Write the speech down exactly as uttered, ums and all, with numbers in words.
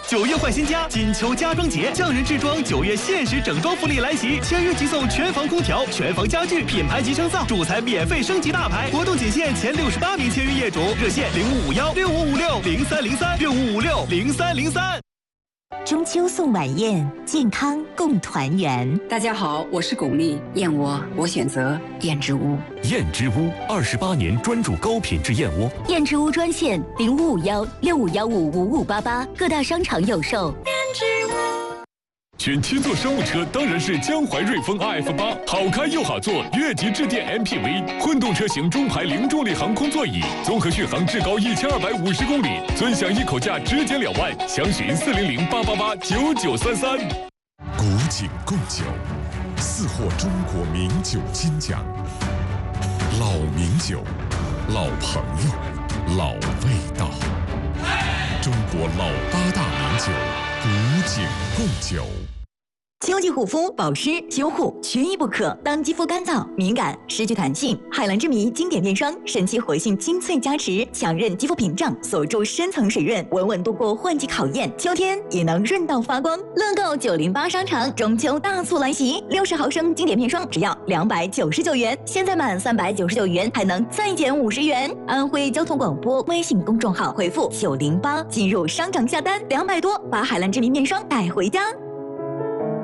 九月换新家，金秋家装节，匠人制装九月限时整装福利来袭，签约即送全房空调、全房家具、品牌集成灶，主材免费升级大牌。活动仅限前六十八名签约业主，热线零五五幺六五五六零三零三六五五六零三零三。 中秋送晚宴，健康共团圆。 大家好，我是巩俐，燕窝我选择燕之屋。 燕之屋二十八年专注高品质燕窝。 燕之屋专线零五五幺六五幺五五五八八，各大商场有售。燕之屋。 选七座商务车当然是江淮瑞风 R F 八，好开又好坐，越级致电 M P V， 混动车型中排零重力航空座椅，综合续航至高一千二百五十公里，尊享一口价直减两万，详询四零零八八八九九三三。 古井贡酒，四获中国名酒金奖，老名酒，老朋友，老味道，中国老八大名酒，古井贡酒。 秋季护肤、保湿、修护缺一不可。当肌肤干燥、敏感、失去弹性，海蓝之谜经典面霜神奇活性精粹加持，强韧肌肤屏障，锁住深层水润，稳稳度过换季考验。秋天也能润到发光。乐购九零八商场中秋大促来袭，六十毫升经典面霜只要两百九十九元，现在满三百九十九元还能再减五十元。安徽交通广播微信公众号回复九零八进入商场下单，两百多把海蓝之谜面霜带回家。